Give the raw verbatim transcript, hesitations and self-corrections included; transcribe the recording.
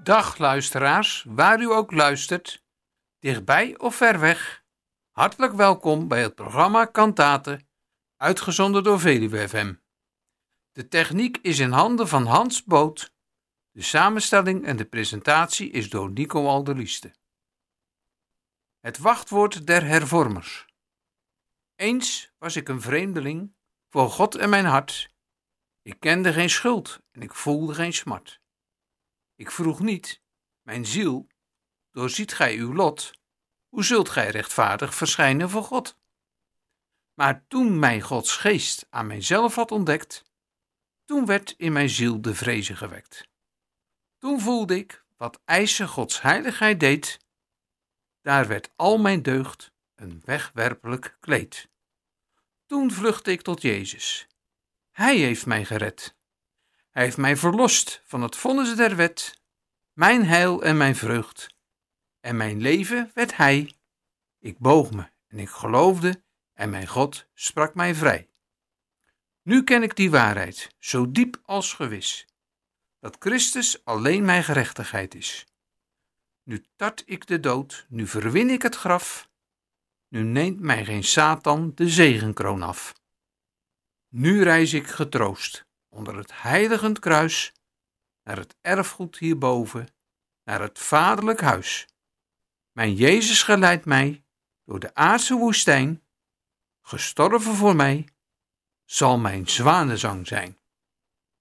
Dag luisteraars, waar u ook luistert, dichtbij of ver weg. Hartelijk welkom bij het programma Kantaten, uitgezonden door Veluwe F M. De techniek is in handen van Hans Boot. De samenstelling en de presentatie is door Nico Alderlieste. Het wachtwoord der hervormers. Eens was ik een vreemdeling voor God en mijn hart. Ik kende geen schuld en ik voelde geen smart. Ik vroeg niet, mijn ziel, doorziet gij uw lot, hoe zult gij rechtvaardig verschijnen voor God? Maar toen mij Gods geest aan mijzelf had ontdekt, toen werd in mijn ziel de vreze gewekt. Toen voelde ik wat eisen Gods heiligheid deed, daar werd al mijn deugd een wegwerpelijk kleed. Toen vluchtte ik tot Jezus. Hij heeft mij gered. Hij heeft mij verlost van het vonnis der wet, mijn heil en mijn vreugd. En mijn leven werd Hij. Ik boog me en ik geloofde en mijn God sprak mij vrij. Nu ken ik die waarheid, zo diep als gewis, dat Christus alleen mijn gerechtigheid is. Nu tart ik de dood, nu verwin ik het graf, nu neemt mij geen Satan de zegenkroon af. Nu reis ik getroost onder het heiligend kruis, naar het erfgoed hierboven, naar het vaderlijk huis. Mijn Jezus geleidt mij door de aardse woestijn, gestorven voor mij, zal mijn zwanenzang zijn.